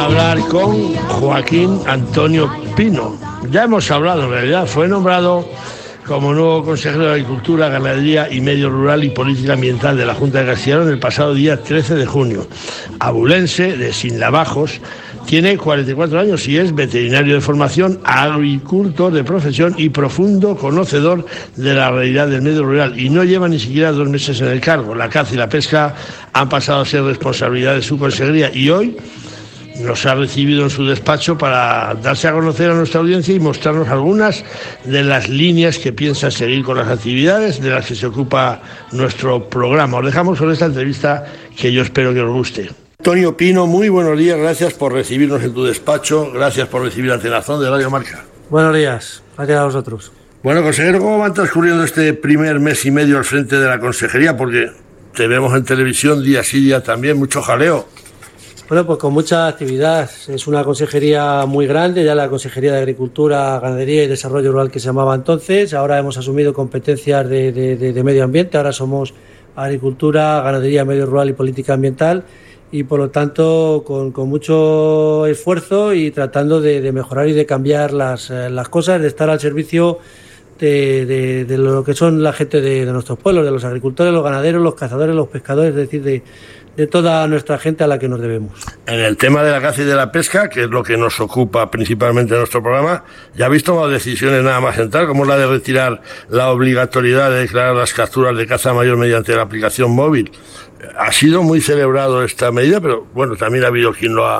Hablar con Joaquín Antonio Pino. Ya hemos hablado, en realidad, fue nombrado como nuevo consejero de Agricultura, Ganadería y Medio Rural y Política Ambiental de la Junta de Castilla y León el pasado día 13 de junio. Abulense, de Sinlavajos, tiene 44 años y es veterinario de formación, agricultor de profesión y profundo conocedor de la realidad del medio rural. Y no lleva ni siquiera 2 meses en el cargo. La caza y la pesca han pasado a ser responsabilidad de su consejería y hoy nos ha recibido en su despacho para darse a conocer a nuestra audiencia y mostrarnos algunas de las líneas que piensa seguir con las actividades de las que se ocupa nuestro programa. Os dejamos con esta entrevista que yo espero que os guste. Antonio Pino, muy buenos días, gracias por recibirnos en tu despacho, gracias por recibir la Atenazón de Radio Marca. Buenos días, gracias a vosotros. Bueno, consejero, ¿cómo van transcurriendo este primer mes y medio al frente de la consejería? Porque te vemos en televisión día sí, día también, mucho jaleo. Bueno, pues con mucha actividad. Es una consejería muy grande, ya la Consejería de Agricultura, Ganadería y Desarrollo Rural que se llamaba entonces. Ahora hemos asumido competencias de medio ambiente, ahora somos Agricultura, Ganadería, Medio Rural y Política Ambiental y por lo tanto con mucho esfuerzo y tratando de mejorar y de cambiar las cosas, de estar al servicio de lo que son la gente de nuestros pueblos, de los agricultores, los ganaderos, los cazadores, los pescadores, es decir, de toda nuestra gente a la que nos debemos. En el tema de la caza y de la pesca, que es lo que nos ocupa principalmente en nuestro programa, ya habéis tomado decisiones nada más entrar, como la de retirar la obligatoriedad de declarar las capturas de caza mayor mediante la aplicación móvil. Ha sido muy celebrado esta medida, pero bueno, también ha habido quien lo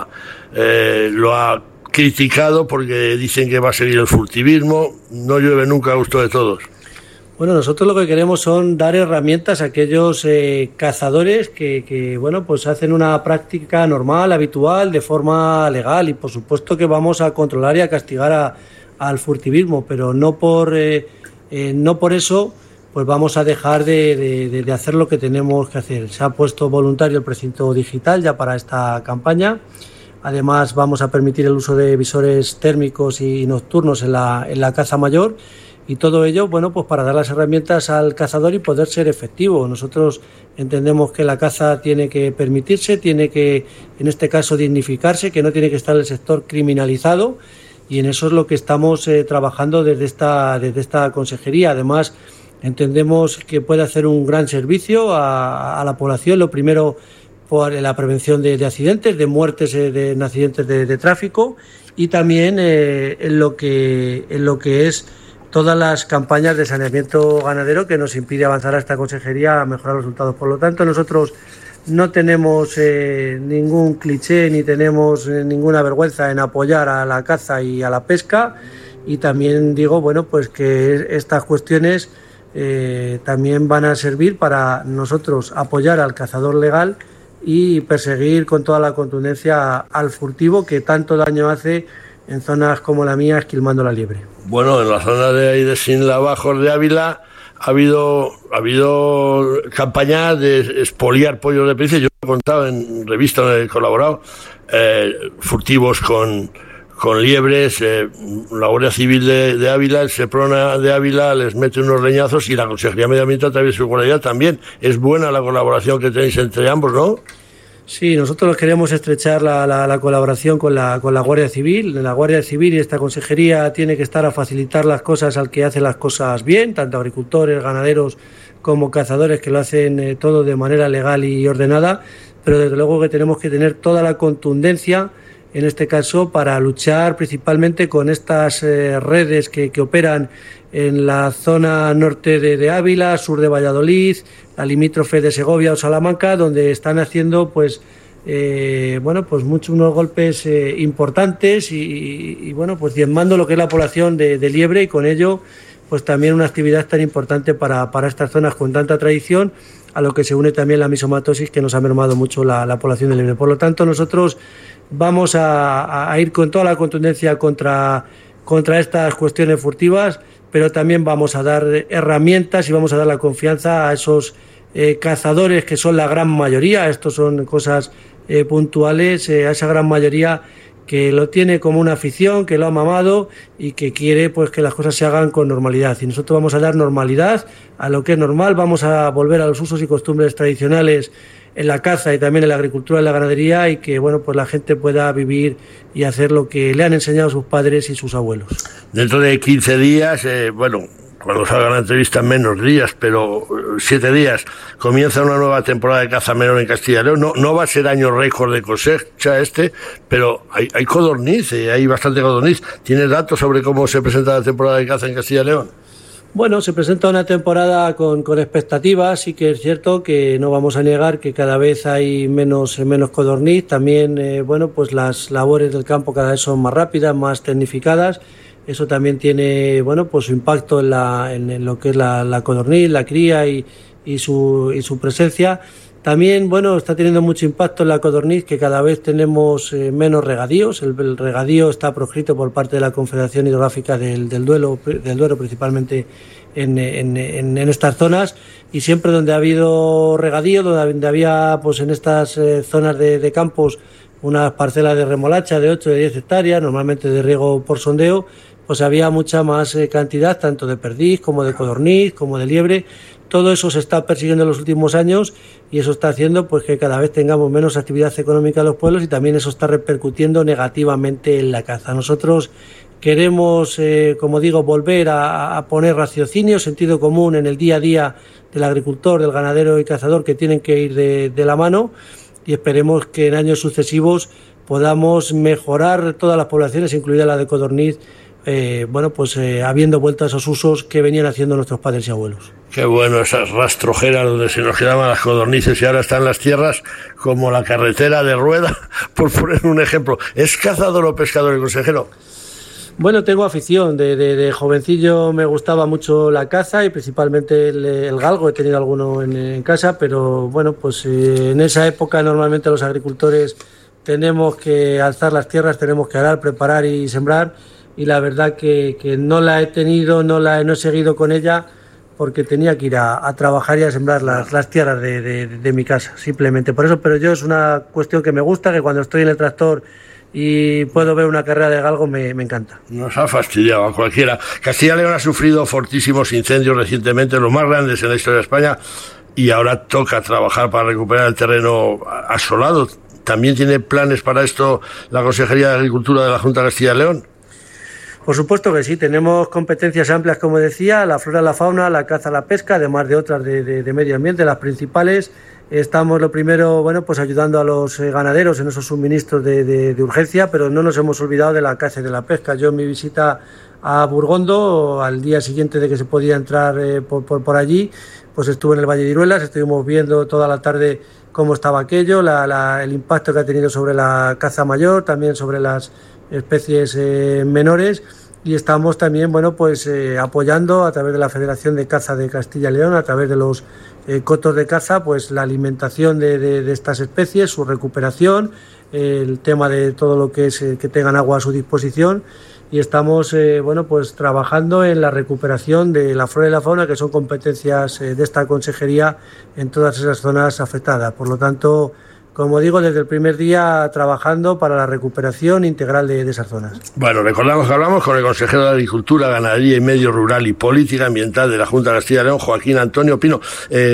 ha criticado porque dicen que va a seguir el furtivismo. No llueve nunca a gusto de todos. Bueno, nosotros lo que queremos son dar herramientas a aquellos cazadores que bueno, pues hacen una práctica normal, habitual, de forma legal y por supuesto que vamos a controlar y a castigar al furtivismo, pero no por eso pues vamos a dejar de hacer lo que tenemos que hacer. Se ha puesto voluntario el precinto digital ya para esta campaña. Además vamos a permitir el uso de visores térmicos y nocturnos en la caza mayor. Y todo ello, bueno, pues para dar las herramientas al cazador y poder ser efectivo. Nosotros entendemos que la caza tiene que permitirse, tiene que, en este caso, dignificarse, que no tiene que estar el sector criminalizado y en eso es lo que estamos trabajando desde esta consejería. Además, entendemos que puede hacer un gran servicio a la población. Lo primero, por la prevención de accidentes, de muertes en accidentes de tráfico y también en lo que es todas las campañas de saneamiento ganadero que nos impide avanzar a esta consejería a mejorar los resultados. Por lo tanto, nosotros no tenemos ningún cliché ni tenemos ninguna vergüenza en apoyar a la caza y a la pesca y también digo, bueno, pues que estas cuestiones también van a servir para nosotros apoyar al cazador legal y perseguir con toda la contundencia al furtivo que tanto daño hace en zonas como la mía, esquilmando la liebre. Bueno, en la zona de ahí de Sinlavajos de Ávila ha habido campañas de expoliar pollos de pericia. Yo he contado en revistas donde he colaborado, furtivos con liebres, la Guardia Civil de Ávila, el Seprona de Ávila les mete unos leñazos y la Consejería de Medio Ambiente a través de su guardia también. Es buena la colaboración que tenéis entre ambos, ¿no? Sí, nosotros queremos estrechar la colaboración con la Guardia Civil. La Guardia Civil y esta consejería tiene que estar a facilitar las cosas al que hace las cosas bien, tanto agricultores, ganaderos como cazadores que lo hacen todo de manera legal y ordenada, pero desde luego que tenemos que tener toda la contundencia en este caso para luchar principalmente con estas redes que operan en la zona norte de Ávila, sur de Valladolid, la limítrofe de Segovia o Salamanca, donde están haciendo pues unos golpes importantes y bueno, pues diezmando lo que es la población de liebre y con ello pues también una actividad tan importante para estas zonas con tanta tradición, a lo que se une también la misomatosis que nos ha mermado mucho la población de liebre. Por lo tanto, nosotros vamos a ir con toda la contundencia contra estas cuestiones furtivas, pero también vamos a dar herramientas y vamos a dar la confianza a esos cazadores que son la gran mayoría. Estos son cosas puntuales, a esa gran mayoría que lo tiene como una afición, que lo ha mamado y que quiere pues que las cosas se hagan con normalidad. Y nosotros vamos a dar normalidad a lo que es normal, vamos a volver a los usos y costumbres tradicionales en la caza y también en la agricultura y la ganadería, y que bueno, pues la gente pueda vivir y hacer lo que le han enseñado sus padres y sus abuelos. Dentro de 15 días, cuando salga la entrevista en menos días, pero 7 días, comienza una nueva temporada de caza menor en Castilla y León. No va a ser año récord de cosecha pero hay codorniz, hay bastante codorniz. ¿Tienes datos sobre cómo se presenta la temporada de caza en Castilla y León? Bueno, se presenta una temporada con expectativas. Sí que es cierto que no vamos a negar que cada vez hay menos codorniz. También, pues las labores del campo cada vez son más rápidas, más tecnificadas. Eso también tiene, pues su impacto en lo que es la codorniz, la cría y su presencia. También, está teniendo mucho impacto en la codorniz, que cada vez tenemos menos regadíos. El regadío está proscrito por parte de la Confederación Hidrográfica del Duero, principalmente en estas zonas, y siempre donde ha habido regadío, donde había pues en estas zonas de campos unas parcelas de remolacha de 8 o de 10 hectáreas, normalmente de riego por sondeo, pues había mucha más cantidad, tanto de perdiz como de codorniz, como de liebre. Todo eso se está persiguiendo en los últimos años, y eso está haciendo pues que cada vez tengamos menos actividad económica en los pueblos, y también eso está repercutiendo negativamente en la caza. Nosotros queremos, como digo, volver a poner raciocinio, sentido común en el día a día del agricultor, del ganadero y cazador, que tienen que ir de la mano, y esperemos que en años sucesivos podamos mejorar todas las poblaciones, incluida la de codorniz, habiendo vuelto a esos usos que venían haciendo nuestros padres y abuelos. Qué bueno, esas rastrojeras donde se nos quedaban las codornices, y ahora están las tierras como la carretera de rueda, por poner un ejemplo. ¿Es cazador o pescador el consejero? Bueno, tengo afición. De jovencillo me gustaba mucho la caza, y principalmente el galgo. He tenido alguno en casa, pero en esa época normalmente los agricultores tenemos que alzar las tierras, tenemos que arar, preparar y sembrar, y la verdad que no la he tenido, no he seguido con ella, porque tenía que ir a trabajar y a sembrar las tierras de mi casa, simplemente por eso. Pero yo, es una cuestión que me gusta, que cuando estoy en el tractor y puedo ver una carrera de galgo me encanta. Nos ha fastidiado a cualquiera. Castilla y León ha sufrido fortísimos incendios recientemente, los más grandes en la historia de España, y ahora toca trabajar para recuperar el terreno asolado. ¿También tiene planes para esto la Consejería de Agricultura de la Junta de Castilla y León? Por supuesto que sí, tenemos competencias amplias, como decía, la flora, la fauna, la caza, la pesca, además de otras de medio ambiente, las principales. Estamos, lo primero, ayudando a los ganaderos en esos suministros de urgencia, pero no nos hemos olvidado de la caza y de la pesca. Yo, en mi visita a Burgondo, al día siguiente de que se podía entrar por allí, pues estuve en el Valle de Iruelas, estuvimos viendo toda la tarde cómo estaba aquello, el impacto que ha tenido sobre la caza mayor, también sobre las especies menores, y estamos también apoyando a través de la Federación de Caza de Castilla y León, a través de los cotos de caza, pues la alimentación de estas especies, su recuperación, el tema de todo lo que es que tengan agua a su disposición, y estamos trabajando en la recuperación de la flora y la fauna, que son competencias de esta consejería en todas esas zonas afectadas. Por lo tanto, como digo, desde el primer día trabajando para la recuperación integral de esas zonas. Bueno, recordamos que hablamos con el consejero de Agricultura, Ganadería y Medio Rural y Política Ambiental de la Junta de Castilla y León, Joaquín Antonio Pino.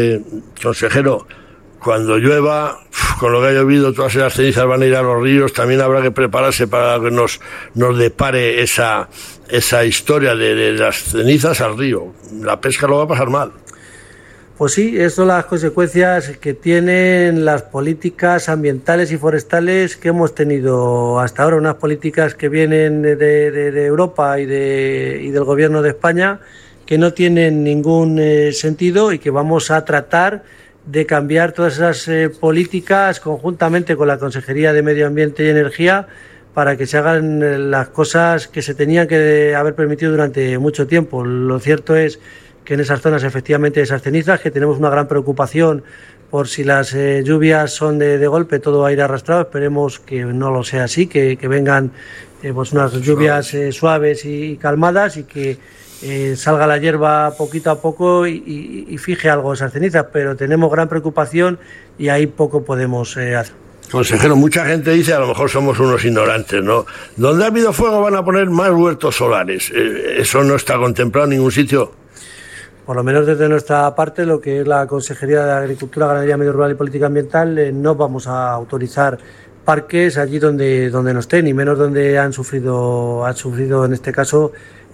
Consejero, cuando llueva, con lo que ha llovido, todas esas cenizas van a ir a los ríos. También habrá que prepararse para que nos depare esa historia de las cenizas al río. La pesca lo va a pasar mal. Pues sí, estas son las consecuencias que tienen las políticas ambientales y forestales que hemos tenido hasta ahora, unas políticas que vienen de Europa y del Gobierno de España, que no tienen ningún sentido, y que vamos a tratar de cambiar todas esas políticas conjuntamente con la Consejería de Medio Ambiente y Energía, para que se hagan las cosas que se tenían que haber permitido durante mucho tiempo. Lo cierto es que en esas zonas, efectivamente, esas cenizas, que tenemos una gran preocupación por si las lluvias son de golpe, todo va a ir arrastrado. Esperemos que no lo sea así, que vengan unas lluvias suaves y calmadas, y que salga la hierba poquito a poco y fije algo esas cenizas, pero tenemos gran preocupación y ahí poco podemos hacer. Consejero, mucha gente dice, a lo mejor somos unos ignorantes, ¿no? Donde ha habido fuego van a poner más huertos solares. ¿Eso no está contemplado en ningún sitio? Por lo menos desde nuestra parte, lo que es la Consejería de Agricultura, Ganadería, Medio Rural y Política Ambiental, no vamos a autorizar parques allí donde no estén, ni menos donde han sufrido en este caso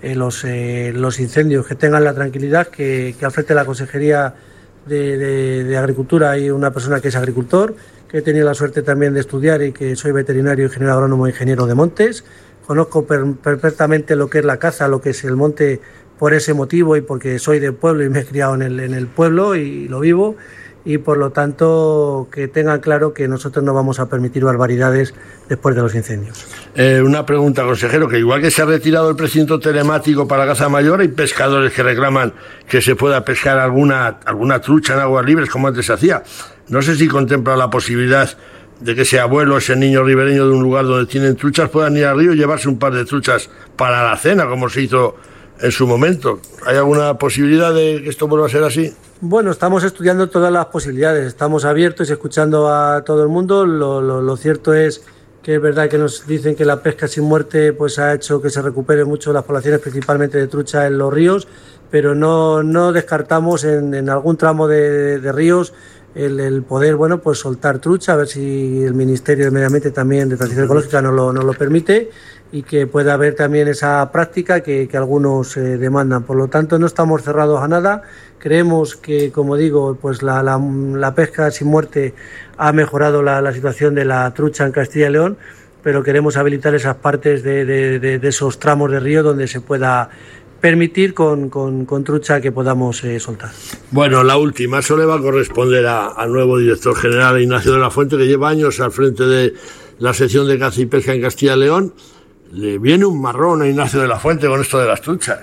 los incendios. Que tengan la tranquilidad que al frente de la Consejería de Agricultura hay una persona que es agricultor, que he tenido la suerte también de estudiar y que soy veterinario, ingeniero agrónomo e ingeniero de montes. Conozco perfectamente lo que es la caza, lo que es el monte, por ese motivo y porque soy del pueblo y me he criado en el pueblo y lo vivo, y por lo tanto que tengan claro que nosotros no vamos a permitir barbaridades después de los incendios. Una pregunta, consejero, que igual que se ha retirado el precinto telemático para caza mayor, hay pescadores que reclaman que se pueda pescar alguna trucha en aguas libres como antes se hacía. No sé si contempla la posibilidad de que ese abuelo, ese niño ribereño de un lugar donde tienen truchas, puedan ir al río y llevarse un par de truchas para la cena, como se hizo en su momento. ¿Hay alguna posibilidad de que esto vuelva a ser así? Bueno, estamos estudiando todas las posibilidades, estamos abiertos y escuchando a todo el mundo. Lo cierto es que es verdad que nos dicen que la pesca sin muerte pues ha hecho que se recuperen mucho las poblaciones, principalmente de trucha en los ríos, pero no descartamos en algún tramo de ríos el poder, bueno, pues soltar trucha, a ver si el Ministerio de Medio Ambiente también de Transición Ecológica nos lo permite, y que pueda haber también esa práctica que algunos demandan. Por lo tanto, no estamos cerrados a nada. Creemos que, como digo, pues la pesca sin muerte ha mejorado la situación de la trucha en Castilla y León, pero queremos habilitar esas partes de esos tramos de río donde se pueda permitir con trucha que podamos soltar. Bueno, la última, eso le va a corresponder al nuevo director general, Ignacio de la Fuente, que lleva años al frente de la sección de caza y pesca en Castilla y León. ¿Le viene un marrón a Ignacio de la Fuente con esto de las truchas?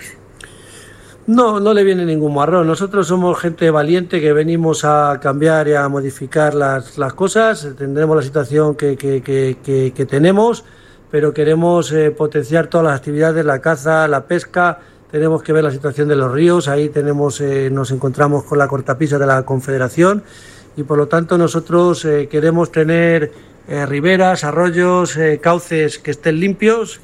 No le viene ningún marrón. Nosotros somos gente valiente que venimos a cambiar y a modificar las cosas. Tendremos la situación que tenemos, pero queremos potenciar todas las actividades, la caza, la pesca. Tenemos que ver la situación de los ríos. Ahí nos encontramos con la cortapisa de la Confederación, y por lo tanto nosotros queremos tener riberas, arroyos, cauces que estén limpios,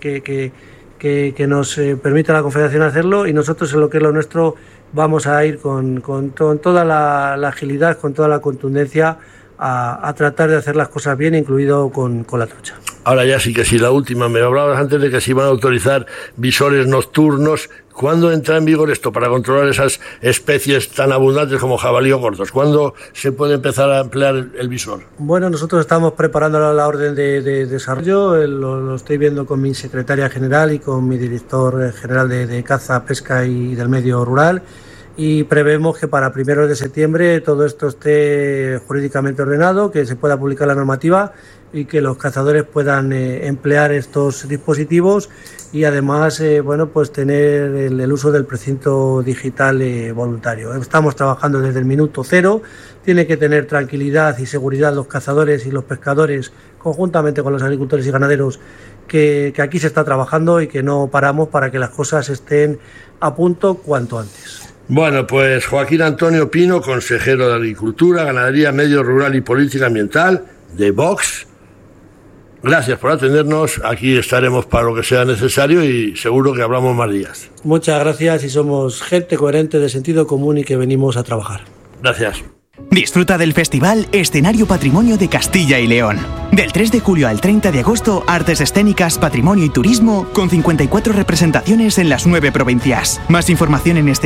que nos permita la Confederación hacerlo, y nosotros en lo que es lo nuestro vamos a ir con toda la agilidad, con toda la contundencia a tratar de hacer las cosas bien, incluido con la trucha. Ahora ya sí que sí, la última. Me hablabas antes de que se iban a autorizar visores nocturnos. ¿Cuándo entra en vigor esto para controlar esas especies tan abundantes como jabalí o cortos? ¿Cuándo se puede empezar a emplear el visor? Bueno, nosotros estamos preparando la orden de desarrollo. Lo estoy viendo con mi secretaria general y con mi director general de caza, pesca y del medio rural. Y prevemos que para 1 de septiembre todo esto esté jurídicamente ordenado, que se pueda publicar la normativa y que los cazadores puedan emplear estos dispositivos, y además pues tener el uso del precinto digital voluntario. Estamos trabajando desde el minuto cero. Tiene que tener tranquilidad y seguridad los cazadores y los pescadores, conjuntamente con los agricultores y ganaderos, que aquí se está trabajando y que no paramos para que las cosas estén a punto cuanto antes. Bueno, pues Joaquín Antonio Pino, consejero de Agricultura, Ganadería, Medio Rural y Política Ambiental de Vox. Gracias por atendernos. Aquí estaremos para lo que sea necesario y seguro que hablamos más días. Muchas gracias, y somos gente coherente, de sentido común y que venimos a trabajar. Gracias. Disfruta del festival Escenario Patrimonio de Castilla y León. Del 3 de julio al 30 de agosto, artes escénicas, patrimonio y turismo, con 54 representaciones en las 9 provincias. Más información en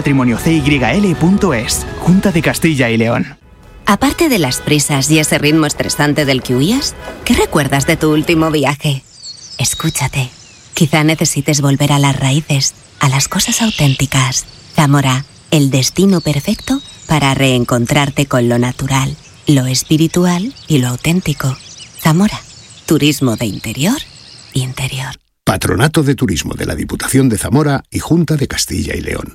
escenariopatrimoniocyl.es. Junta de Castilla y León. Aparte de las prisas y ese ritmo estresante del que huías, ¿qué recuerdas de tu último viaje? Escúchate. Quizá necesites volver a las raíces, a las cosas auténticas. Zamora, el destino perfecto para reencontrarte con lo natural, lo espiritual y lo auténtico. Zamora, turismo de interior, interior. Patronato de Turismo de la Diputación de Zamora y Junta de Castilla y León.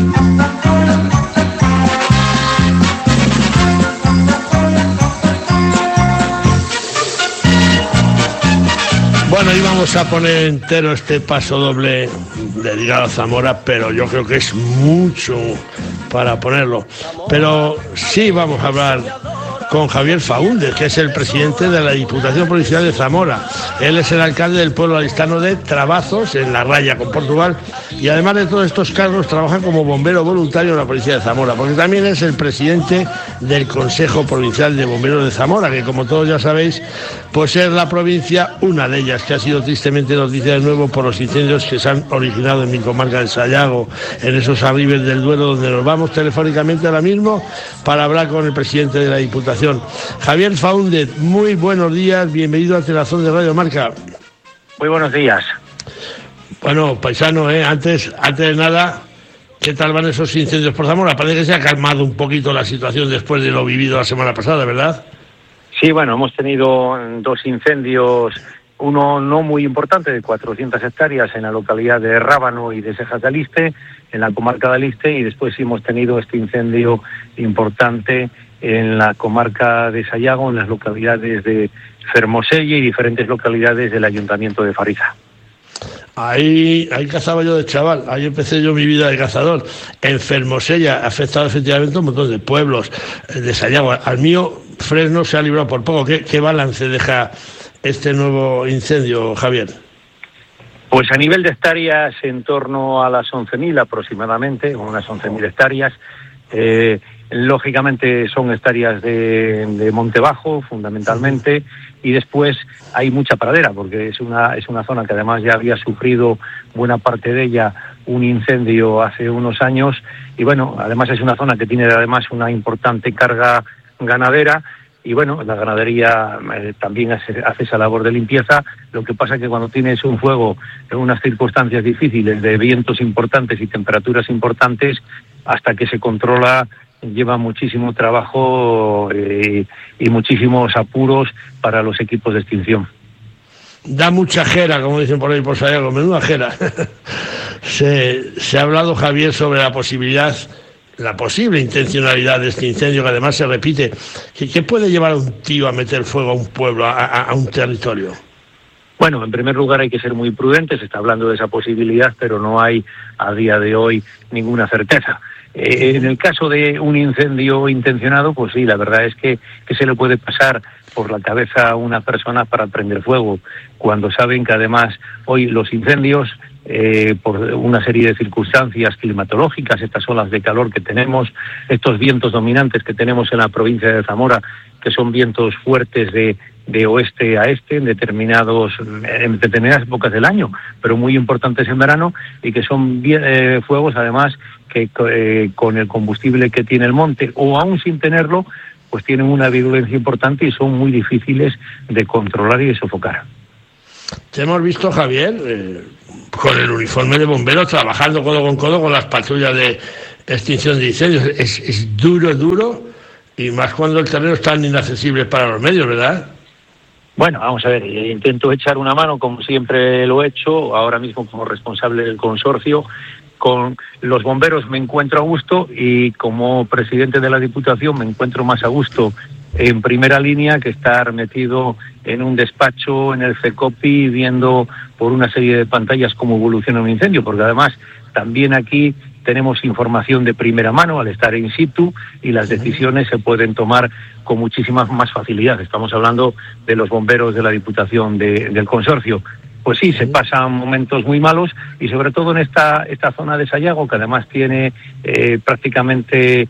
Bueno, íbamos a poner entero este paso doble dedicado a Zamora, pero yo creo que es mucho para ponerlo. Pero sí vamos a hablar con Javier Faúndez, que es el presidente de la Diputación Provincial de Zamora. Él es el alcalde del pueblo alistano de Trabazos, en la raya con Portugal, y además de todos estos cargos trabaja como bombero voluntario en la provincia de Zamora, porque también es el presidente del Consejo Provincial de Bomberos de Zamora, que como todos ya sabéis, pues es la provincia, una de ellas, que ha sido tristemente noticia de nuevo por los incendios que se han originado en mi comarca de Sayago, en esos arribes del Duero, donde nos vamos telefónicamente ahora mismo para hablar con el presidente de la Diputación. Javier Faúndez, muy buenos días, bienvenido a Telazón de Radio Marca. Muy buenos días. Bueno, paisano, antes de nada, ¿qué tal van esos incendios por Zamora? Parece que se ha calmado un poquito la situación después de lo vivido la semana pasada, ¿verdad? Sí, bueno, hemos tenido 2 incendios, uno no muy importante, de 400 hectáreas en la localidad de Rábano y de Sejas de Aliste, en la comarca de Aliste, y después hemos tenido este incendio importante en la comarca de Sayago, en las localidades de Fermoselle y diferentes localidades del ayuntamiento de Fariza. Ahí cazaba yo de chaval, ahí empecé yo mi vida de cazador. En Fermoselle ha afectado efectivamente a un montón de pueblos de Sayago. Al mío, Fresno se ha librado por poco. ¿Qué balance deja este nuevo incendio, Javier? Pues a nivel de hectáreas, en torno a las 11.000 aproximadamente, unas 11.000 hectáreas. Lógicamente son hectáreas de monte bajo, fundamentalmente, y después hay mucha pradera, porque es una zona que además ya había sufrido buena parte de ella un incendio hace unos años, y bueno, además es una zona que tiene además una importante carga ganadera, y bueno, la ganadería también hace esa labor de limpieza. Lo que pasa es que cuando tienes un fuego en unas circunstancias difíciles, de vientos importantes y temperaturas importantes, hasta que se controla lleva muchísimo trabajo y muchísimos apuros para los equipos de extinción. Da mucha jera, como dicen por ahí por Sayago, menuda jera. Se ha hablado, Javier, sobre la posible intencionalidad de este incendio, que además se repite. ¿Qué puede llevar a un tío a meter fuego a un pueblo, a un territorio? Bueno, en primer lugar hay que ser muy prudentes, se está hablando de esa posibilidad, pero no hay a día de hoy ninguna certeza. En el caso de un incendio intencionado, pues sí, la verdad es que se le puede pasar por la cabeza a una persona para prender fuego, cuando saben que además hoy los incendios, por una serie de circunstancias climatológicas, estas olas de calor que tenemos, estos vientos dominantes que tenemos en la provincia de Zamora, que son vientos fuertes de oeste a este en determinadas épocas del año, pero muy importantes en verano, y que son fuegos además que con el combustible que tiene el monte, o aún sin tenerlo, pues tienen una virulencia importante y son muy difíciles de controlar y de sofocar. Te hemos visto, Javier, con el uniforme de bomberos, trabajando codo con las patrullas de extinción de incendios. Es duro, y más cuando el terreno es tan inaccesible para los medios, ¿verdad? Bueno, vamos a ver, intento echar una mano, como siempre lo he hecho, ahora mismo como responsable del consorcio. Con los bomberos me encuentro a gusto, y como presidente de la Diputación me encuentro más a gusto en primera línea que estar metido en un despacho en el CECOPI viendo por una serie de pantallas cómo evoluciona un incendio, porque además también aquí tenemos información de primera mano al estar in situ, y las decisiones se pueden tomar con muchísima más facilidad. Estamos hablando de los bomberos de la Diputación del consorcio. Pues sí, se pasan momentos muy malos, y sobre todo en esta zona de Sayago, que además tiene prácticamente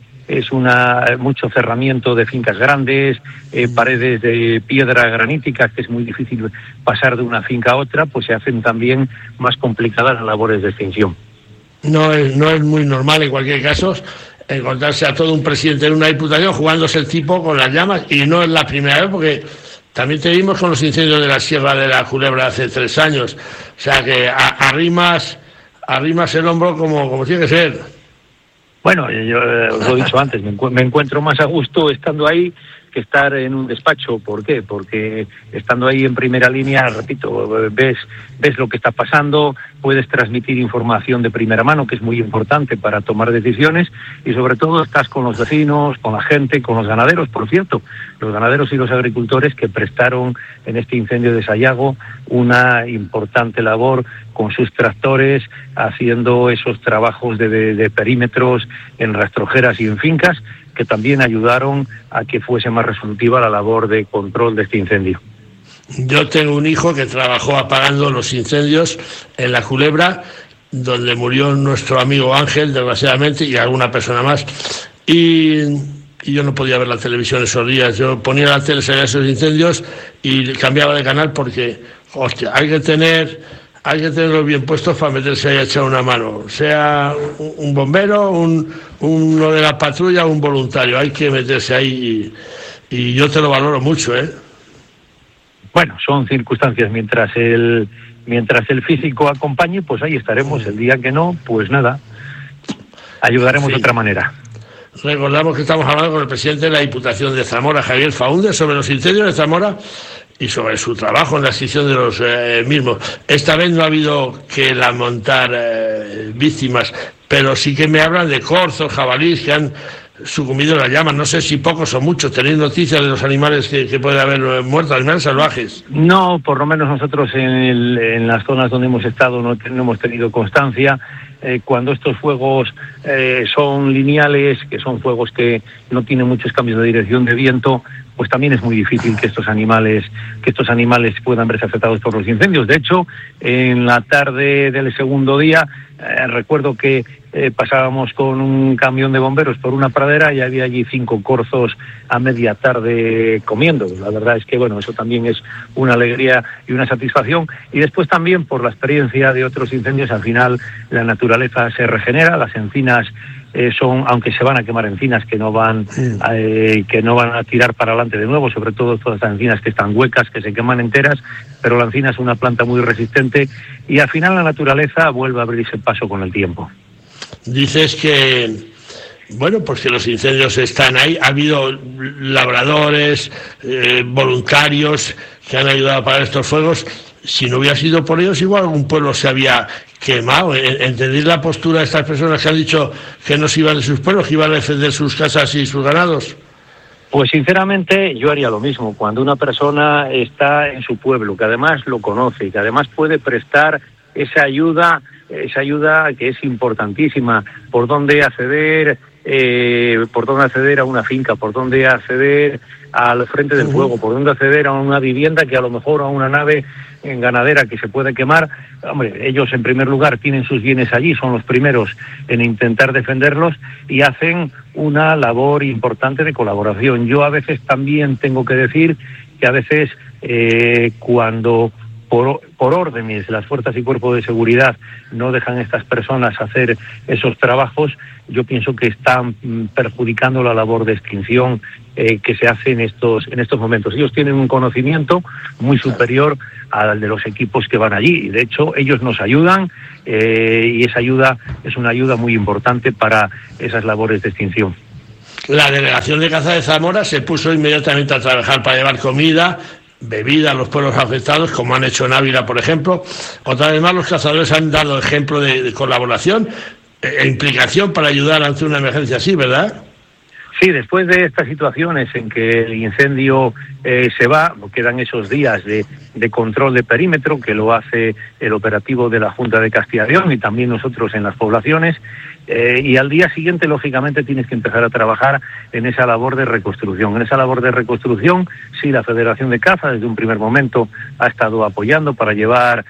mucho cerramiento de fincas grandes, paredes de piedra granítica, que es muy difícil pasar de una finca a otra, pues se hacen también más complicadas las labores de extinción. No es muy normal, en cualquier caso, encontrarse a todo un presidente de una diputación jugándose el tipo con las llamas, y no es la primera vez, porque también te vimos con los incendios de la Sierra de la Culebra hace 3 años. O sea que arrimas el hombro como tiene que ser. Bueno, yo os lo he dicho antes, me encuentro más a gusto estando ahí que estar en un despacho. ¿Por qué? Porque estando ahí en primera línea, repito, ves lo que está pasando, puedes transmitir información de primera mano, que es muy importante para tomar decisiones, y sobre todo estás con los vecinos, con la gente, con los ganaderos, por cierto, los ganaderos y los agricultores que prestaron en este incendio de Sayago una importante labor con sus tractores, haciendo esos trabajos de perímetros en rastrojeras y en fincas, que también ayudaron a que fuese más resolutiva la labor de control de este incendio. Yo tengo un hijo que trabajó apagando los incendios en La Culebra, donde murió nuestro amigo Ángel, desgraciadamente, y alguna persona más. Y yo no podía ver la televisión esos días. Yo ponía la tele, salía esos incendios y cambiaba de canal porque, hostia, hay que tenerlos bien puestos para meterse ahí a echar una mano. Sea un bombero, uno de la patrulla, un voluntario. Hay que meterse ahí y yo te lo valoro mucho, ¿eh? Bueno, son circunstancias. Mientras el físico acompañe, pues ahí estaremos. El día que no, pues nada, ayudaremos de otra manera. Recordamos que estamos hablando con el presidente de la Diputación de Zamora, Javier Faúndez, sobre los incendios de Zamora y sobre su trabajo en la extinción de los mismos. Esta vez no ha habido que lamentar víctimas, pero sí que me hablan de corzos, jabalíes que han sucumbido en las llamas. No sé si pocos o muchos. ¿Tenéis noticias de los animales que puede haber muerto, animales salvajes? No, por lo menos nosotros en las zonas donde hemos estado no hemos tenido constancia. Cuando estos fuegos son lineales, que son fuegos que no tienen muchos cambios de dirección de viento, pues también es muy difícil que estos animales puedan verse afectados por los incendios. De hecho, en la tarde del segundo día, recuerdo que pasábamos con un camión de bomberos por una pradera y había allí 5 corzos a media tarde comiendo. La verdad es que, bueno, eso también es una alegría y una satisfacción. Y después también, por la experiencia de otros incendios, al final la naturaleza se regenera, las encinas aunque se van a quemar encinas que no van a tirar para adelante de nuevo, sobre todo todas las encinas que están huecas, que se queman enteras, pero la encina es una planta muy resistente y al final la naturaleza vuelve a abrirse paso con el tiempo. Dices que, bueno, pues que los incendios están ahí, ha habido labradores, voluntarios que han ayudado a apagar estos fuegos. Si no hubiera sido por ellos, igual algún pueblo se había quemado. ¿Entendéis la postura de estas personas que han dicho que no se iban de sus pueblos, que iban a defender sus casas y sus ganados? Pues sinceramente yo haría lo mismo. Cuando una persona está en su pueblo, que además lo conoce, que además puede prestar esa ayuda que es importantísima, por dónde acceder a una finca, por dónde acceder al frente del fuego, por dónde acceder a una vivienda, que a lo mejor a una nave ganadera que se puede quemar. Hombre, ellos en primer lugar tienen sus bienes allí, son los primeros en intentar defenderlos y hacen una labor importante de colaboración. Yo a veces también tengo que decir que a veces cuando por órdenes las fuerzas y cuerpos de seguridad no dejan a estas personas hacer esos trabajos, yo pienso que están perjudicando la labor de extinción que se hace en estos momentos. Ellos tienen un conocimiento muy superior al de los equipos que van allí y de hecho ellos nos ayudan y esa ayuda es una ayuda muy importante para esas labores de extinción. La delegación de caza de Zamora se puso inmediatamente a trabajar para llevar comida, bebida a los pueblos afectados, como han hecho en Ávila, por ejemplo. Otra vez más, los cazadores han dado ejemplo de colaboración e implicación para ayudar ante una emergencia así, ¿verdad? Sí, después de estas situaciones en que el incendio se va, quedan esos días de control de perímetro, que lo hace el operativo de la Junta de Castilla y León y también nosotros en las poblaciones, y al día siguiente, lógicamente, tienes que empezar a trabajar en esa labor de reconstrucción. En esa labor de reconstrucción, sí, la Federación de Caza desde un primer momento ha estado apoyando para llevar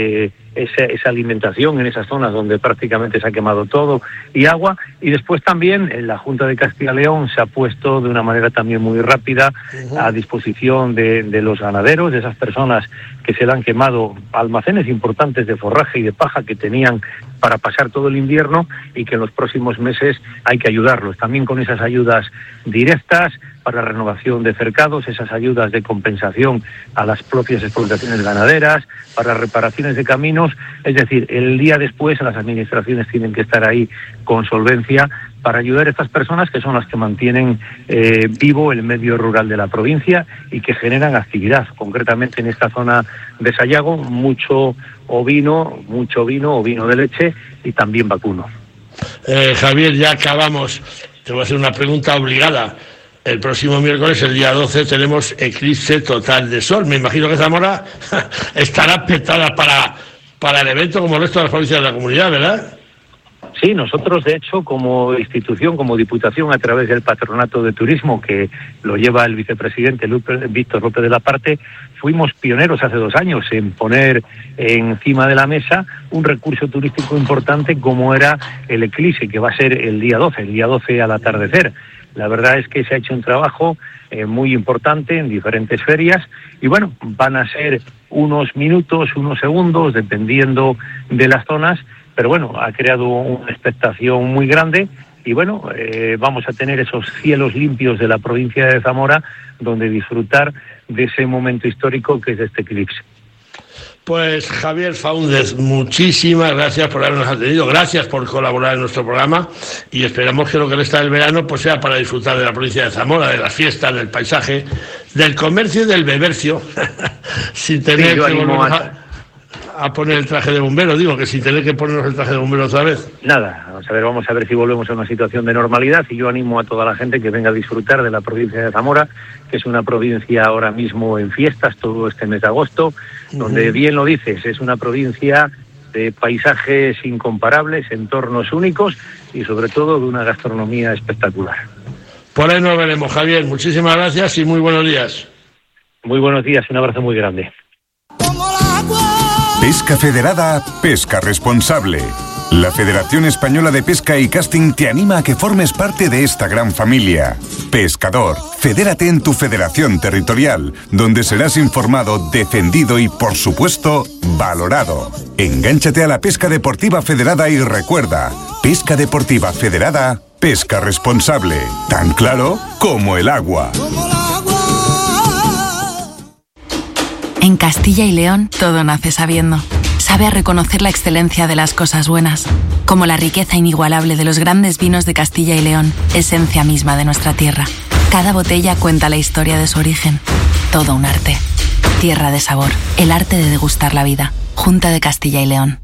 esa alimentación en esas zonas donde prácticamente se ha quemado todo y agua, y después también en la Junta de Castilla y León se ha puesto de una manera también muy rápida a disposición de los ganaderos, de esas personas que se le han quemado almacenes importantes de forraje y de paja que tenían para pasar todo el invierno y que en los próximos meses hay que ayudarlos, también con esas ayudas directas para renovación de cercados, esas ayudas de compensación a las propias explotaciones ganaderas, para reparaciones de caminos. Es decir, el día después las administraciones tienen que estar ahí con solvencia para ayudar a estas personas que son las que mantienen vivo el medio rural de la provincia y que generan actividad. Concretamente en esta zona de Sayago, mucho ovino de leche y también vacuno. Javier, ya acabamos. Te voy a hacer una pregunta obligada. El próximo miércoles, el día 12, tenemos eclipse total de sol. Me imagino que Zamora estará petada para el evento como el resto de las provincias de la comunidad, ¿verdad? Sí, nosotros de hecho como institución, como Diputación, a través del Patronato de Turismo que lo lleva el vicepresidente Víctor López de la Parte, fuimos pioneros hace 2 años en poner encima de la mesa un recurso turístico importante como era el eclipse, que va a ser el día 12 al atardecer. La verdad es que se ha hecho un trabajo muy importante en diferentes ferias y bueno, van a ser unos minutos, unos segundos, dependiendo de las zonas, pero bueno, ha creado una expectación muy grande y bueno, vamos a tener esos cielos limpios de la provincia de Zamora donde disfrutar de ese momento histórico que es este eclipse. Pues Javier Faúndez, muchísimas gracias por habernos atendido, gracias por colaborar en nuestro programa y esperamos que lo que resta del verano pues sea para disfrutar de la provincia de Zamora, de las fiestas, del paisaje, del comercio y del bebercio, sin tener que volver a poner el traje de bombero, digo que sin tener que ponernos el traje de bombero otra vez. Nada, vamos a ver si volvemos a una situación de normalidad y yo animo a toda la gente que venga a disfrutar de la provincia de Zamora, que es una provincia ahora mismo en fiestas todo este mes de agosto, donde bien lo dices, es una provincia de paisajes incomparables, entornos únicos y sobre todo de una gastronomía espectacular. Por ahí nos veremos, Javier, muchísimas gracias y muy buenos días. Muy buenos días, un abrazo muy grande. Pesca Federada, pesca responsable. La Federación Española de Pesca y Casting te anima a que formes parte de esta gran familia. Pescador, fedérate en tu federación territorial, donde serás informado, defendido y, por supuesto, valorado. Engánchate a la pesca deportiva federada y recuerda, pesca deportiva federada, pesca responsable. Tan claro como el agua. En Castilla y León todo nace sabiendo. Sabe a reconocer la excelencia de las cosas buenas, como la riqueza inigualable de los grandes vinos de Castilla y León, esencia misma de nuestra tierra. Cada botella cuenta la historia de su origen. Todo un arte. Tierra de sabor, el arte de degustar la vida. Junta de Castilla y León.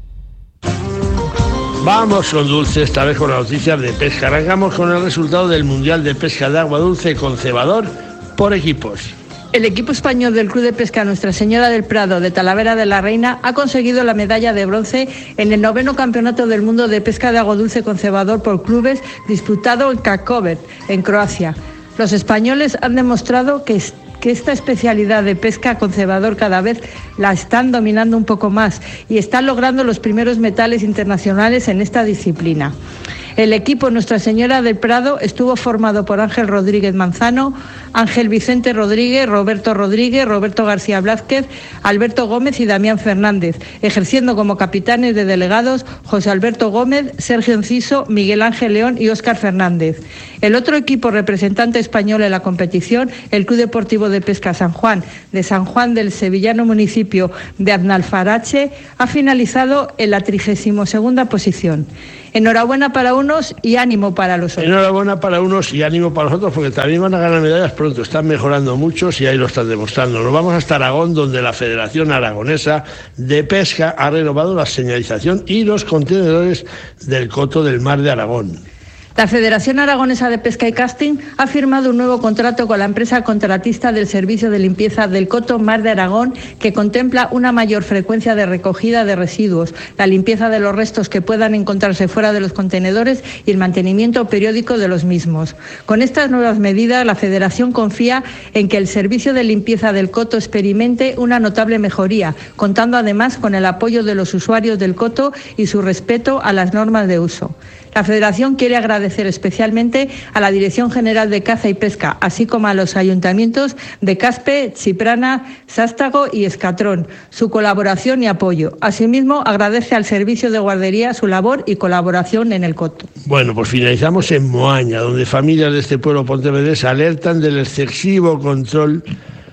Vamos con dulce, esta vez con las noticias de pesca. Arrancamos con el resultado del Mundial de Pesca de Agua Dulce con cebador por equipos. El equipo español del Club de Pesca Nuestra Señora del Prado de Talavera de la Reina ha conseguido la medalla de bronce en el 9º Campeonato del Mundo de Pesca de Agua Dulce con cebador por clubes disputado en Krakow, en Croacia. Los españoles han demostrado que esta especialidad de pesca con cebador cada vez la están dominando un poco más y están logrando los primeros metales internacionales en esta disciplina. El equipo Nuestra Señora del Prado estuvo formado por Ángel Rodríguez Manzano, Ángel Vicente Rodríguez, Roberto García Blázquez, Alberto Gómez y Damián Fernández, ejerciendo como capitanes de delegados José Alberto Gómez, Sergio Enciso, Miguel Ángel León y Óscar Fernández. El otro equipo representante español en la competición, el Club Deportivo de Pesca San Juan, de San Juan del sevillano municipio de Aznalfarache, ha finalizado en la 32ª posición. Enhorabuena para unos y ánimo para los otros. Enhorabuena para unos y ánimo para los otros, porque también van a ganar medallas pronto. Están mejorando mucho y ahí lo están demostrando. Nos vamos hasta Aragón, donde la Federación Aragonesa de Pesca ha renovado la señalización y los contenedores del coto del Mar de Aragón. La Federación Aragonesa de Pesca y Casting ha firmado un nuevo contrato con la empresa contratista del servicio de limpieza del coto Mar de Aragón, que contempla una mayor frecuencia de recogida de residuos, la limpieza de los restos que puedan encontrarse fuera de los contenedores y el mantenimiento periódico de los mismos. Con estas nuevas medidas, la Federación confía en que el servicio de limpieza del coto experimente una notable mejoría, contando además con el apoyo de los usuarios del coto y su respeto a las normas de uso. La Federación quiere agradecer especialmente a la Dirección General de Caza y Pesca, así como a los ayuntamientos de Caspe, Chiprana, Sástago y Escatrón, su colaboración y apoyo. Asimismo, agradece al Servicio de Guardería su labor y colaboración en el coto. Bueno, pues finalizamos en Moaña, donde familias de este pueblo pontevedrés alertan del excesivo control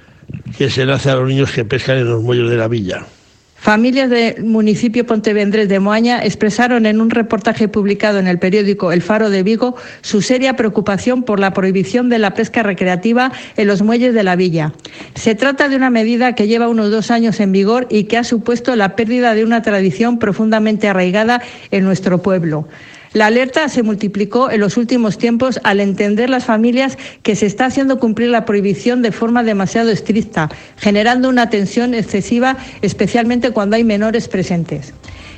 que se le hace a los niños que pescan en los muelles de la villa. Familias del municipio pontevedrés de Moaña expresaron en un reportaje publicado en el periódico El Faro de Vigo su seria preocupación por la prohibición de la pesca recreativa en los muelles de la villa. Se trata de una medida que lleva unos 2 años en vigor y que ha supuesto la pérdida de una tradición profundamente arraigada en nuestro pueblo. La alerta se multiplicó en los últimos tiempos al entender las familias que se está haciendo cumplir la prohibición de forma demasiado estricta, generando una tensión excesiva, especialmente cuando hay menores presentes.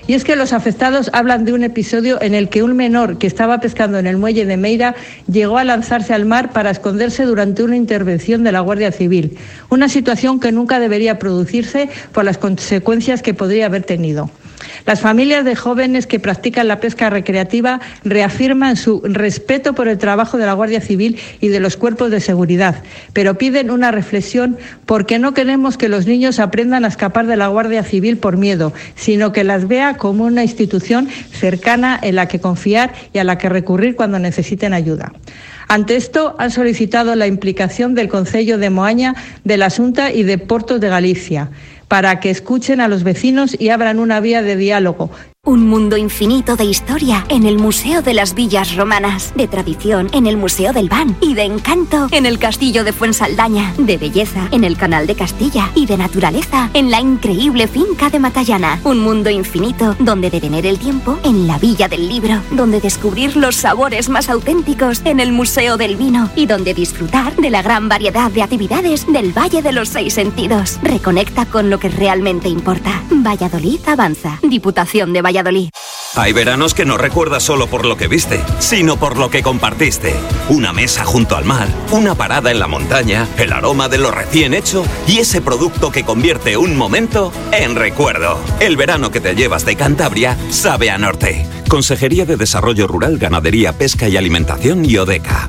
Y es que los afectados hablan de un episodio en el que un menor que estaba pescando en el muelle de Meira llegó a lanzarse al mar para esconderse durante una intervención de la Guardia Civil, una situación que nunca debería producirse por las consecuencias que podría haber tenido. Las familias de jóvenes que practican la pesca recreativa reafirman su respeto por el trabajo de la Guardia Civil y de los cuerpos de seguridad, pero piden una reflexión porque no queremos que los niños aprendan a escapar de la Guardia Civil por miedo, sino que las vea como una institución cercana en la que confiar y a la que recurrir cuando necesiten ayuda. Ante esto, han solicitado la implicación del Concello de Moaña, de la Xunta y de Portos de Galicia, para que escuchen a los vecinos y abran una vía de diálogo. Un mundo infinito de historia en el Museo de las Villas Romanas, de tradición en el Museo del Ban y de encanto en el Castillo de Fuensaldaña, de belleza en el Canal de Castilla y de naturaleza en la increíble finca de Matallana. Un mundo infinito donde detener el tiempo en la Villa del Libro, donde descubrir los sabores más auténticos en el Museo del Vino y donde disfrutar de la gran variedad de actividades del Valle de los Seis Sentidos. Reconecta con lo que realmente importa. Valladolid avanza. Diputación de Valladolid. Hay veranos que no recuerdas solo por lo que viste, sino por lo que compartiste. Una mesa junto al mar, una parada en la montaña, el aroma de lo recién hecho y ese producto que convierte un momento en recuerdo. El verano que te llevas de Cantabria sabe a norte. Consejería de Desarrollo Rural, Ganadería, Pesca y Alimentación y ODECA.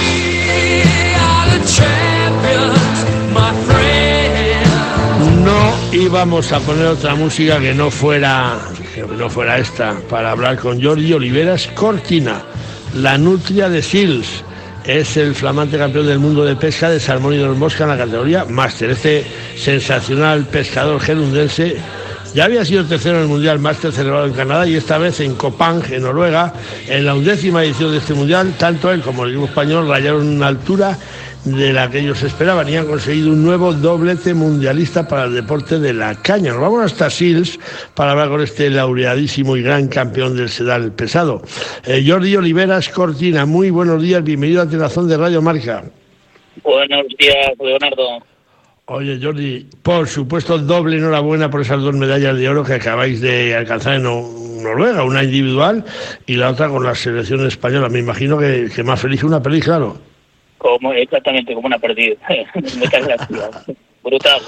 No íbamos a poner otra música que no fuera esta, para hablar con Jordi Oliveras Cortina, la nutria de Sils. Es el flamante campeón del mundo de pesca de salmón y mosca en la categoría máster. Este sensacional pescador gerundense ya había sido tercero en el Mundial Máster celebrado en Canadá y esta vez en Copang, en Noruega, en la 11ª edición de este Mundial. Tanto él como el equipo español rayaron una altura de la que ellos esperaban y han conseguido un nuevo doblete mundialista para el deporte de la caña. Nos vamos hasta Sils para hablar con este laureadísimo y gran campeón del sedal pesado. Jordi Oliveras Cortina, muy buenos días, bienvenido a Telazón de Radio Marca. Buenos días, Leonardo. Oye, Jordi, por supuesto, doble enhorabuena por esas 2 medallas de oro que acabáis de alcanzar en Noruega, una individual y la otra con la selección española. Me imagino que más feliz que una perdiz, claro. Exactamente, como una perdiz. Muchas gracias. Brutal.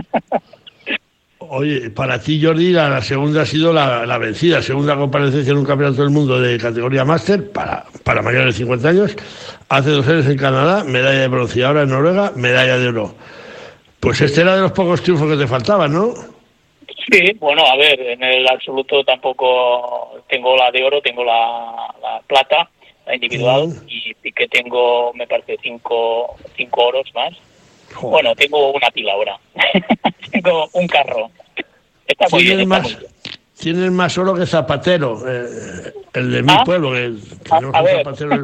Oye, para ti, Jordi, la segunda ha sido la vencida, segunda comparecencia en un campeonato del mundo de categoría máster para mayores de 50 años. Hace 2 años en Canadá, medalla de bronce, y ahora en Noruega, medalla de oro. Pues este era de los pocos triunfos que te faltaban, ¿no? Sí, bueno, a ver, en el absoluto tampoco tengo la de oro, tengo la plata, la individual, y sí que tengo, me parece, 5 oros más. Joder. Bueno, tengo una pila ahora. Tengo un carro. Está muy bien. Tienes más oro que Zapatero, el de mi pueblo, que tenemos un zapatero.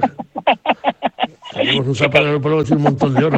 Tenemos un zapatero del pueblo que tiene un montón de oro.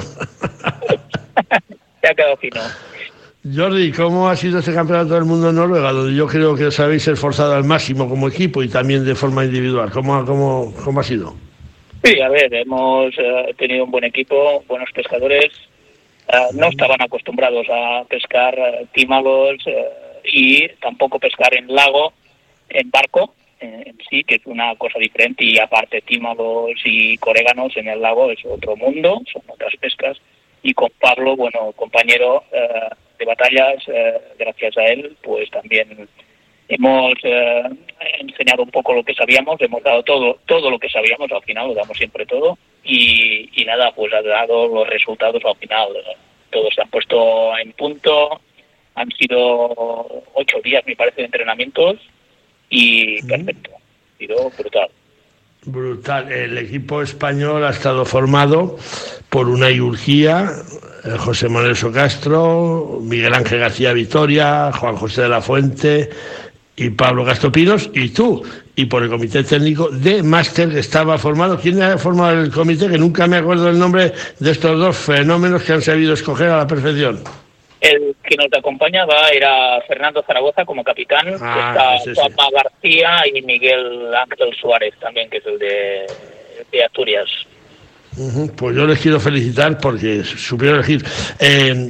Se ha quedado fino. Jordi, ¿cómo ha sido este campeonato del mundo en Noruega, donde yo creo que os habéis esforzado al máximo como equipo y también de forma individual? ¿Cómo ha sido? Sí, a ver, hemos tenido un buen equipo, buenos pescadores. No estaban acostumbrados a pescar tímalos y tampoco pescar en lago, en barco en sí, que es una cosa diferente, y aparte tímalos y coréganos en el lago es otro mundo, son otras pescas. Y con Pablo, bueno, compañero de batallas, gracias a él, pues también hemos enseñado un poco lo que sabíamos, hemos dado todo lo que sabíamos, al final lo damos siempre todo, y nada, pues ha dado los resultados al final. Todos se han puesto en punto, han sido 8 días, me parece, de entrenamientos, y perfecto, ha sido brutal. Brutal. El equipo español ha estado formado por Unai Urquía, José Manuel Socastro, Miguel Ángel García Vitoria, Juan José de la Fuente y Pablo Castopinos, y tú, y por el comité técnico de máster que estaba formado. ¿Quién ha formado el comité? Que nunca me acuerdo el nombre de estos 2 fenómenos que han sabido escoger a la perfección. El que nos acompañaba era Fernando Zaragoza como capitán, está Juanma García y Miguel Ángel Suárez también, que es el de Asturias. Pues yo les quiero felicitar porque supieron elegir.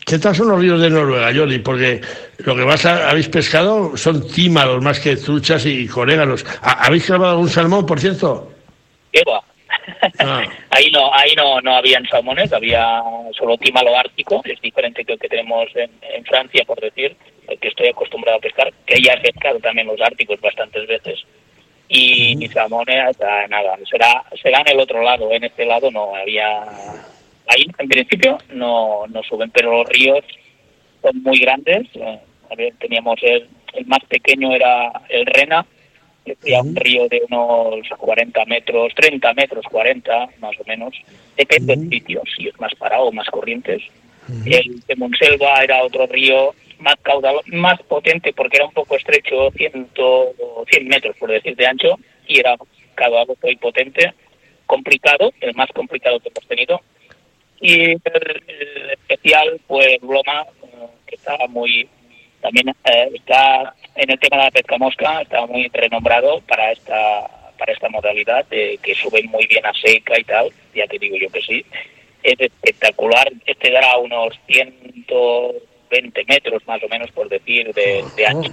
¿Qué tal son los ríos de Noruega, Jordi? Porque lo que habéis pescado son tímalos más que truchas y coréganos. ¿Habéis clavado algún salmón, por cierto? ¿Qué va? Ahí no habían salmones, había solo tímalo ártico. Es diferente que el que tenemos en Francia, por decir, el que estoy acostumbrado a pescar, que ya he pescado también los árticos bastantes veces. Y salmones, nada, será en el otro lado. En este lado no había. Ahí, en principio, no suben, pero los ríos son muy grandes. Teníamos el más pequeño era el Rena, que sería un río de unos 40 metros, 30 metros, 40 más o menos. Depende del sitio, si es más parado o más corrientes. El de Monselva era otro río más caudaloso, más potente porque era un poco estrecho, 100 metros por decir de ancho, y era caudaloso y potente, complicado, el más complicado que hemos tenido. Y el especial, pues Bloma, que estaba también está en el tema de la pesca mosca, está muy renombrado para esta modalidad, que suben muy bien a seca y tal, ya te digo yo que sí. Es espectacular, dará unos 120 metros más o menos, por decir, de ancho.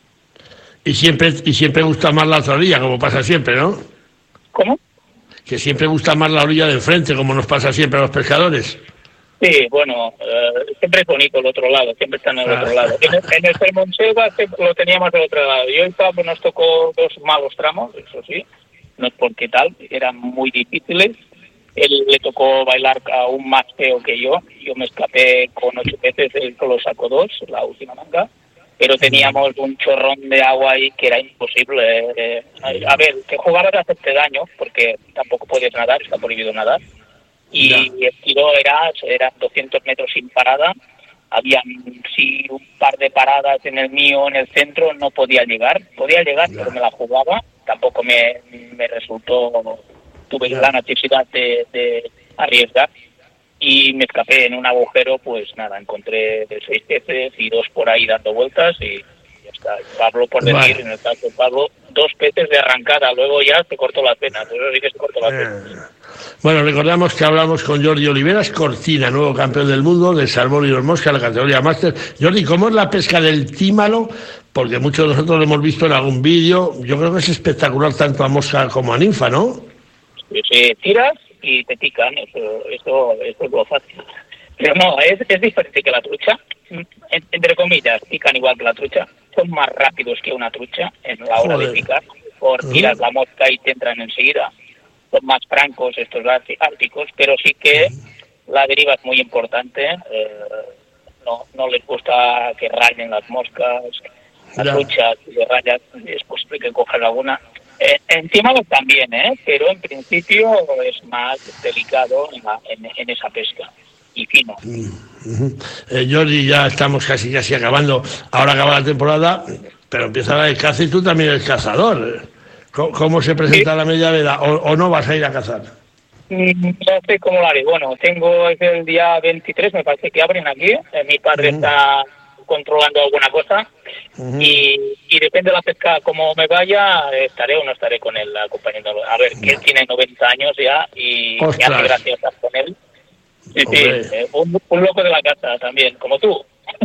Y siempre gusta más la otra orilla, como pasa siempre, ¿no? ¿Cómo? Que siempre gusta más la orilla de enfrente, como nos pasa siempre a los pescadores. Sí, bueno, siempre es bonito el otro lado, siempre está en el otro lado. En el Monselva lo teníamos del otro lado. Y hoy nos tocó 2 malos tramos, eso sí, no es porque tal, eran muy difíciles. Él le tocó bailar aún más feo que yo. Yo me escapé con 8 peces, él solo sacó 2, la última manga. Pero teníamos un chorrón de agua ahí que era imposible. A ver, que jugara de hacerte daño, porque tampoco puedes nadar, está prohibido nadar. Y el tiro eran 200 metros sin parada. Había sí un par de paradas en el mío, en el centro, no podía llegar. Podía llegar, pero me la jugaba. Tampoco me resultó, tuve la necesidad de arriesgar. Y me escapé en un agujero, pues nada, encontré 6 peces y 2 por ahí dando vueltas y ya está. Pablo, por decir, en el caso de Pablo, 2 peces de arrancada, luego ya se cortó la cena, luego sí que se cortó la cena. Bueno, recordamos que hablamos con Jordi Oliveras Cortina, nuevo campeón del mundo de salmón y mosca, la categoría máster. Jordi, ¿cómo es la pesca del tímalo? Porque muchos de nosotros lo hemos visto en algún vídeo. Yo creo que es espectacular tanto a mosca como a ninfa, ¿no? Sí, tiras y te pican, eso es lo fácil. Pero no, es diferente que la trucha. Entre comillas, pican igual que la trucha. Son más rápidos que una trucha en la hora de picar. Tiras la mosca y te entran enseguida. Son más francos estos árticos, pero sí que la deriva es muy importante. No les gusta que rayen las moscas, las truchas, si se rayan, es posible que cojan alguna. Encima también, pero en principio es más delicado en esa pesca y fino. Jordi, ya estamos casi acabando. Ahora acaba la temporada, pero empieza la de caza y tú también eres cazador. ¿Cómo se presenta la media veda? ¿O no vas a ir a cazar? No sé cómo lo haré. Bueno, es el día 23, me parece que abren aquí. Mi padre está controlando alguna cosa y depende de la pesca como me vaya, estaré o no estaré con él acompañándolo. A ver, que él tiene 90 años ya y me hace gracia estar con él. Sí, un loco de la casa también, como tú.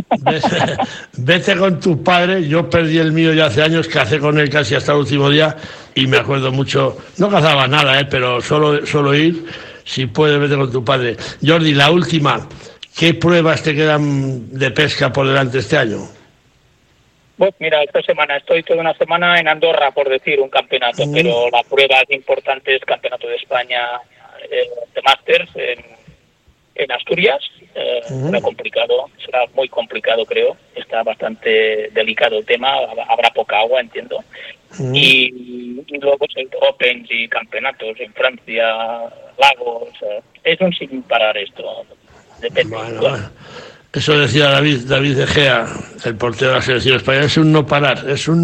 Vete con tu padre. Yo perdí el mío ya hace años, cacé con él casi hasta el último día y me acuerdo mucho, no cazaba nada, pero solo ir. Si puedes, vete con tu padre. Jordi, la última, ¿qué pruebas te quedan de pesca por delante este año? Pues mira, esta semana estoy toda una semana en Andorra, por decir, un campeonato, pero la prueba importante es Campeonato de España de Masters en Asturias. Será muy complicado, creo. Está bastante delicado el tema, habrá poca agua, entiendo. Y luego pues, Opens y campeonatos en Francia, Lagos, es un sin parar esto. Depende. Bueno. Eso decía David De Gea, el portero de la selección española, es un no parar.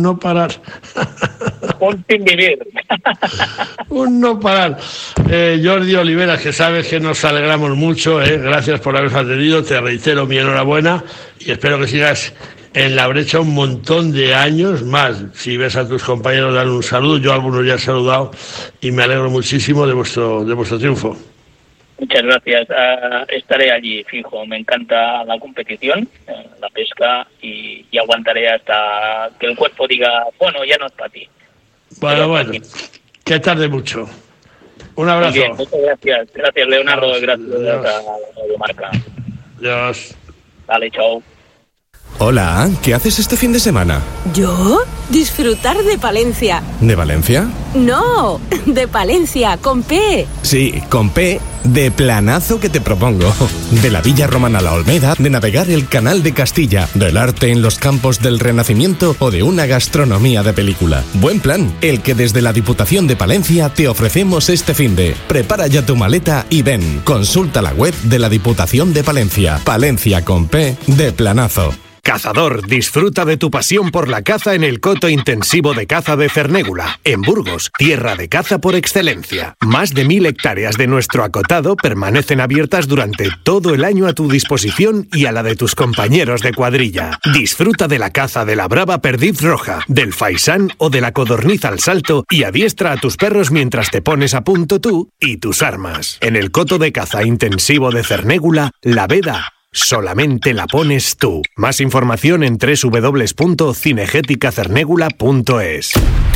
Un sin vivir. Un no parar. Jordi Oliveras, que sabes que nos alegramos mucho, gracias por habernos atendido, te reitero mi enhorabuena y espero que sigas en la brecha un montón de años más. Si ves a tus compañeros, dan un saludo, yo a algunos ya he saludado y me alegro muchísimo de vuestro triunfo. Muchas gracias. Estaré allí, fijo. Me encanta la competición, la pesca, y aguantaré hasta que el cuerpo diga, bueno, ya no es para ti. Bueno, que tarde mucho. Un abrazo. Bien, muchas gracias. Gracias, Leonardo. Gracias a Radio Marca. Adiós. Vale, chao. Hola, ¿qué haces este fin de semana? ¿Yo? Disfrutar de Palencia. ¿De Valencia? No, de Palencia, con P. Sí, con P, de planazo que te propongo. De la Villa Romana a la Olmeda, de navegar el Canal de Castilla, del arte en los campos del Renacimiento o de una gastronomía de película. Buen plan, el que desde la Diputación de Palencia te ofrecemos este finde. Prepara ya tu maleta y ven. Consulta la web de la Diputación de Palencia. Palencia con P, de planazo. Cazador, disfruta de tu pasión por la caza en el coto intensivo de caza de Cernégula, en Burgos, tierra de caza por excelencia. Más de 1000 hectáreas de nuestro acotado permanecen abiertas durante todo el año a tu disposición y a la de tus compañeros de cuadrilla. Disfruta de la caza de la brava perdiz roja, del faisán o de la codorniz al salto y adiestra a tus perros mientras te pones a punto tú y tus armas. En el coto de caza intensivo de Cernégula, la veda solamente la pones tú. Más información en www.cinegéticacernégula.es.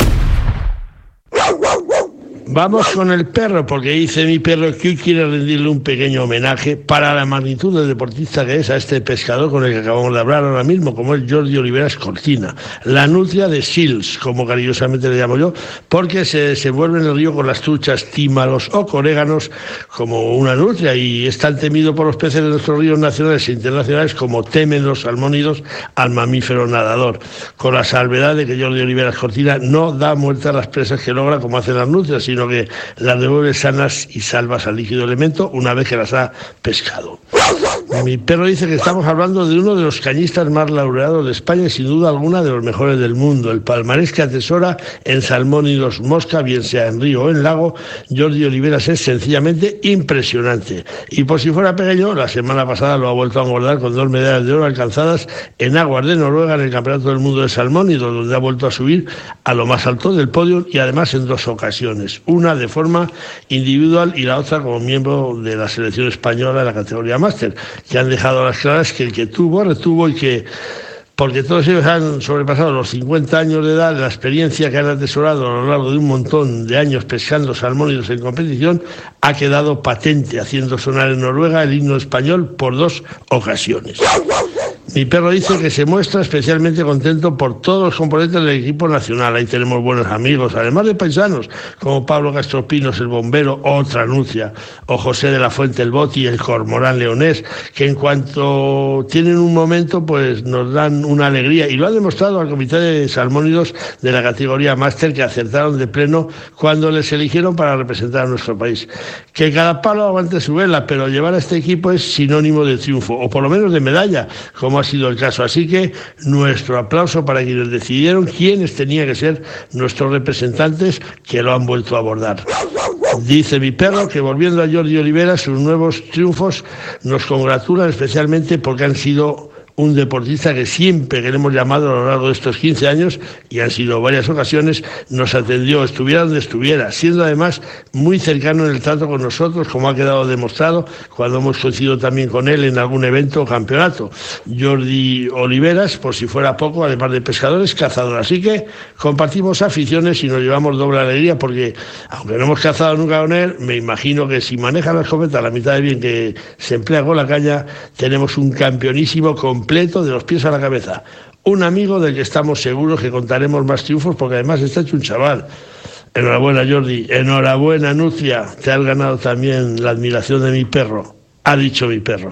Vamos con el perro, porque dice mi perro que hoy quiere rendirle un pequeño homenaje para la magnitud del deportista que es a este pescador con el que acabamos de hablar ahora mismo, como es Jordi Oliveras Cortina, la nutria de Sils, como cariñosamente le llamo yo, porque se desenvuelve en el río con las truchas, tímalos o coréganos como una nutria, y es tan temido por los peces de nuestros ríos nacionales e internacionales como temen los salmónidos al mamífero nadador, con la salvedad de que Jordi Oliveras Cortina no da muerte a las presas que logra como hacen las nutrias, sino que las devuelve sanas y salvas al líquido elemento una vez que las ha pescado. Mi perro dice que estamos hablando de uno de los cañistas más laureados de España y sin duda alguna de los mejores del mundo. El palmarés que atesora en salmónidos mosca, bien sea en río o en lago, Jordi Oliveras es sencillamente impresionante. Y por si fuera pequeño, la semana pasada lo ha vuelto a engordar con 2 medallas de oro alcanzadas en aguas de Noruega en el Campeonato del Mundo de Salmónidos, donde ha vuelto a subir a lo más alto del podio y además en 2 ocasiones. Una de forma individual y la otra como miembro de la selección española en la categoría máster, que han dejado a las claras que el que tuvo, retuvo, y que, porque todos ellos han sobrepasado los 50 años de edad, la experiencia que han atesorado a lo largo de un montón de años pescando salmónidos en competición, ha quedado patente, haciendo sonar en Noruega el himno español por 2 ocasiones. Mi perro dice que se muestra especialmente contento por todos los componentes del equipo nacional. Ahí tenemos buenos amigos, además de paisanos, como Pablo Castropinos, el bombero, otra nutria, o José de la Fuente, el boti, el cormorán leonés, que en cuanto tienen un momento, pues nos dan una alegría. Y lo ha demostrado al comité de salmónidos de la categoría máster, que acertaron de pleno cuando les eligieron para representar a nuestro país. Que cada palo aguante su vela, pero llevar a este equipo es sinónimo de triunfo, o por lo menos de medalla, como ha sido el caso. Así que nuestro aplauso para quienes decidieron quiénes tenían que ser nuestros representantes, que lo han vuelto a abordar. Dice mi perro que, volviendo a Jordi Oliveras, sus nuevos triunfos nos congratulan especialmente porque han sido un deportista que siempre que le hemos llamado a lo largo de estos 15 años, y han sido varias ocasiones, nos atendió, estuviera donde estuviera, siendo además muy cercano en el trato con nosotros, como ha quedado demostrado cuando hemos coincidido también con él en algún evento o campeonato. Jordi Oliveras, por si fuera poco, además de pescador, es cazador, así que compartimos aficiones y nos llevamos doble alegría, porque aunque no hemos cazado nunca con él, me imagino que si maneja la escopeta a la mitad de bien que se emplea con la caña, tenemos un campeonísimo completo de los pies a la cabeza. Un amigo del que estamos seguros que contaremos más triunfos, porque además está hecho un chaval. Enhorabuena, Jordi. Enhorabuena, nutria. Te has ganado también la admiración de mi perro. Ha dicho mi perro.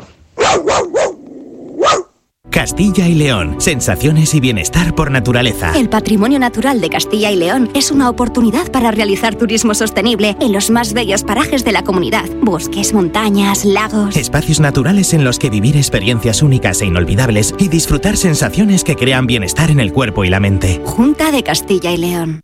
Castilla y León. Sensaciones y bienestar por naturaleza. El patrimonio natural de Castilla y León es una oportunidad para realizar turismo sostenible en los más bellos parajes de la comunidad. Bosques, montañas, lagos. Espacios naturales en los que vivir experiencias únicas e inolvidables y disfrutar sensaciones que crean bienestar en el cuerpo y la mente. Junta de Castilla y León.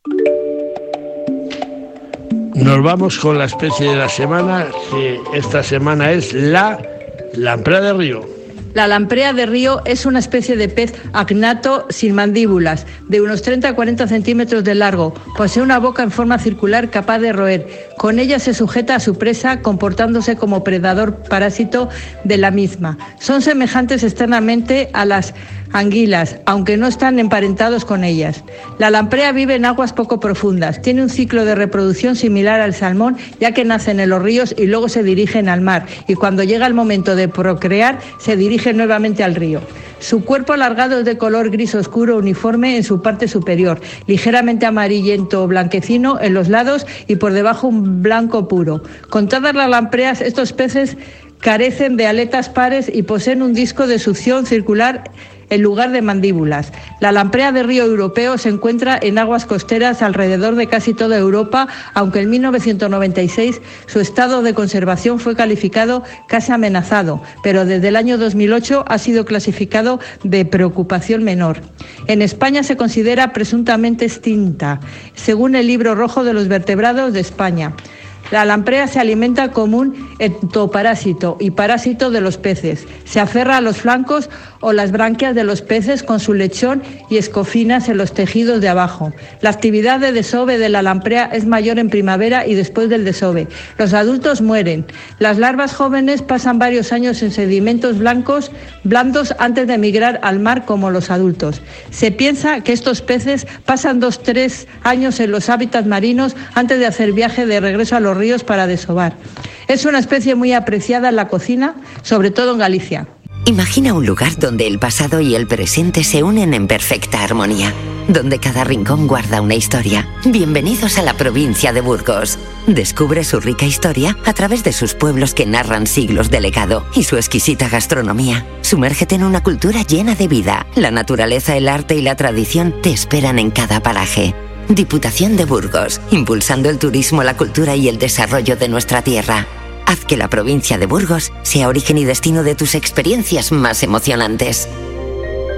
Nos vamos con la especie de la semana, que esta semana es la lamprea de río. La lamprea de río es una especie de pez acnato sin mandíbulas, de unos 30 a 40 centímetros de largo. Posee una boca en forma circular capaz de roer. Con ella se sujeta a su presa, comportándose como predador parásito de la misma. Son semejantes externamente a las anguilas, aunque no están emparentados con ellas. La lamprea vive en aguas poco profundas. Tiene un ciclo de reproducción similar al salmón, ya que nacen en los ríos y luego se dirigen al mar, y cuando llega el momento de procrear, se dirigen nuevamente al río. Su cuerpo alargado es de color gris oscuro uniforme en su parte superior, ligeramente amarillento o blanquecino en los lados y por debajo un blanco puro. Con todas las lampreas, estos peces carecen de aletas pares y poseen un disco de succión circular en lugar de mandíbulas. La lamprea de río europeo se encuentra en aguas costeras alrededor de casi toda Europa, aunque en 1996 su estado de conservación fue calificado casi amenazado, pero desde el año 2008 ha sido clasificado de preocupación menor. En España se considera presuntamente extinta, según el Libro Rojo de los Vertebrados de España. La lamprea se alimenta como un ectoparásito y parásito de los peces. Se aferra a los flancos o las branquias de los peces con su lechón y escofinas en los tejidos de abajo. La actividad de desove de la lamprea es mayor en primavera y después del desove. Los adultos mueren. Las larvas jóvenes pasan varios años en sedimentos blandos antes de emigrar al mar como los adultos. Se piensa que estos peces pasan 2-3 años en los hábitats marinos antes de hacer viaje de regreso a los ríos para desovar. Es una especie muy apreciada en la cocina, sobre todo en Galicia. Imagina un lugar donde el pasado y el presente se unen en perfecta armonía, donde cada rincón guarda una historia. Bienvenidos a la provincia de Burgos. Descubre su rica historia a través de sus pueblos que narran siglos de legado y su exquisita gastronomía. Sumérgete en una cultura llena de vida. La naturaleza, el arte y la tradición te esperan en cada paraje. Diputación de Burgos, impulsando el turismo, la cultura y el desarrollo de nuestra tierra. Haz que la provincia de Burgos sea origen y destino de tus experiencias más emocionantes.